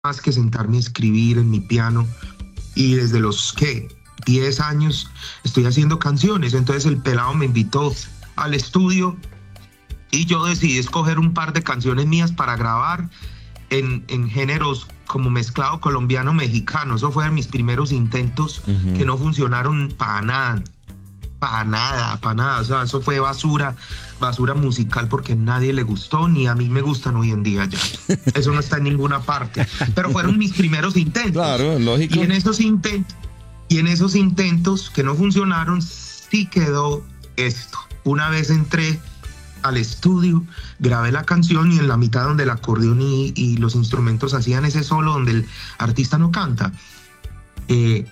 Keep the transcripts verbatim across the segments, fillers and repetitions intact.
más que sentarme a escribir en mi piano. Y desde los, ¿qué? diez años estoy haciendo canciones. Entonces el pelado me invitó al estudio y yo decidí escoger un par de canciones mías para grabar en, en géneros como mezclado colombiano-mexicano. Eso fueron mis primeros intentos, uh-huh. que no funcionaron para nada. Para nada, para nada. O sea, eso fue basura, basura musical porque a nadie le gustó, ni a mí me gustan hoy en día ya. Eso no está en ninguna parte. Pero fueron mis primeros intentos. Claro, lógico. Y en esos intentos, y en esos intentos que no funcionaron, sí quedó esto. Una vez entré al estudio, grabé la canción y en la mitad donde el acordeón y, y los instrumentos hacían ese solo donde el artista no canta, eh,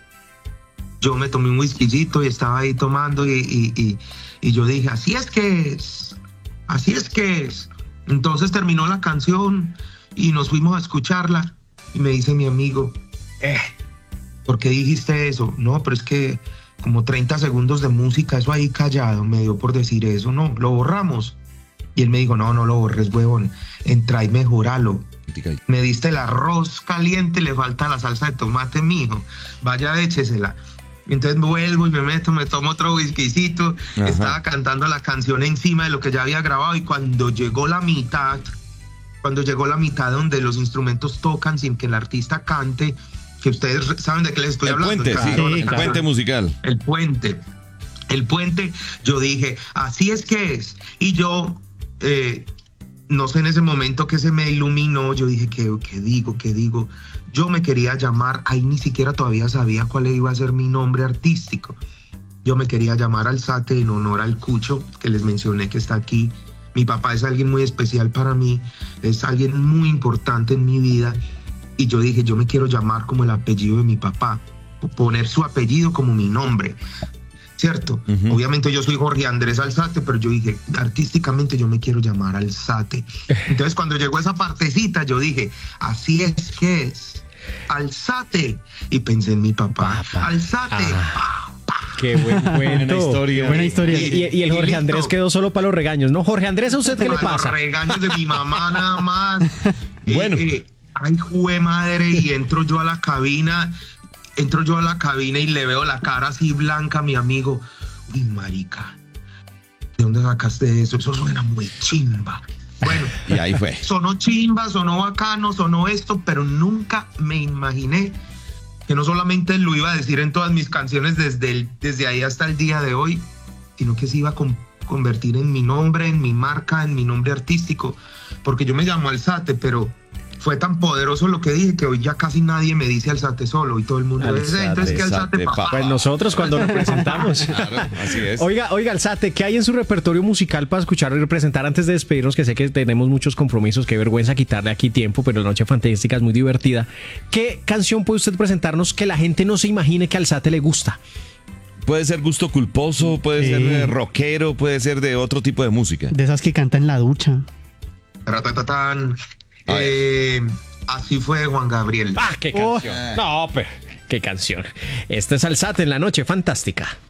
yo me tomé un whiskycito y estaba ahí tomando y, y, y, y yo dije, así es que es, así es que es. Entonces terminó la canción y nos fuimos a escucharla y me dice mi amigo, eh, ¿por qué dijiste eso? No, pero es que como treinta segundos de música, eso ahí callado, me dio por decir eso, no, lo borramos. Y él me dijo, no, no lo borres, huevón, entra y mejoralo. Me diste el arroz caliente, le falta la salsa de tomate, mijo, vaya, échesela. Entonces vuelvo y me meto, me tomo otro whiskycito, ajá. Estaba cantando la canción encima de lo que ya había grabado y cuando llegó la mitad, cuando llegó la mitad donde los instrumentos tocan sin que el artista cante, que ustedes saben de qué les estoy el hablando. Puente, claro, sí, el claro. puente musical. El puente, el puente, yo dije, así es que es. Y yo, eh, no sé en ese momento que se me iluminó, yo dije, ¿qué, qué digo, qué digo? Yo me quería llamar, ahí ni siquiera todavía sabía cuál iba a ser mi nombre artístico. Yo me quería llamar Alzate en honor al Cucho, que les mencioné que está aquí. Mi papá es alguien muy especial para mí, es alguien muy importante en mi vida. Y yo dije, yo me quiero llamar como el apellido de mi papá, poner su apellido como mi nombre, ¿cierto? Uh-huh. Obviamente yo soy Jorge Andrés Alzate, pero yo dije, artísticamente yo me quiero llamar Alzate. Entonces cuando llegó esa partecita, yo dije, así es que es, Alzate. Y pensé en mi papá, papá. Alzate. Ah. Qué buen cuento. Buena historia. Qué buena historia. Y, y el Jorge Andrés quedó solo para los regaños, ¿no? Jorge Andrés, ¿a usted qué le pasa? Los regaños de mi mamá nada más. Bueno. Eh, eh, ay, jue madre, y entro yo a la cabina, entro yo a la cabina y le veo la cara así blanca a mi amigo. Uy, marica, ¿de dónde sacaste eso? Eso suena muy chimba. Bueno, y ahí fue. Sonó chimba, sonó bacano, sonó esto, pero nunca me imaginé que no solamente lo iba a decir en todas mis canciones desde, el, desde ahí hasta el día de hoy, sino que se iba a con, convertir en mi nombre, en mi marca, en mi nombre artístico, porque yo me llamo Alzate, pero fue tan poderoso lo que dije que hoy ya casi nadie me dice Alzate solo y todo el mundo dice, entonces ¿qué Alzate, papá? Pues nosotros cuando representamos. Claro, así es. Oiga, oiga, Alzate, ¿qué hay en su repertorio musical para escuchar y representar antes de despedirnos? Que sé que tenemos muchos compromisos, qué vergüenza quitarle aquí tiempo, pero Noche Fantástica es muy divertida. ¿Qué canción puede usted presentarnos que la gente no se imagine que a Alzate le gusta? Puede ser gusto culposo, puede sí. ser rockero, puede ser de otro tipo de música. De esas que canta en la ducha. Ratatatán. Eh, así fue Juan Gabriel. Ah, qué canción. Oh. No, pero qué canción. Este es Alzate en la Noche Fantástica.